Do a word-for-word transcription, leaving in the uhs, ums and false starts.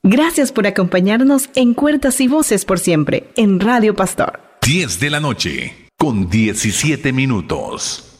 Gracias por acompañarnos en Cuerdas y Voces por Siempre, en Radio Pastor. diez de la noche, con diecisiete minutos.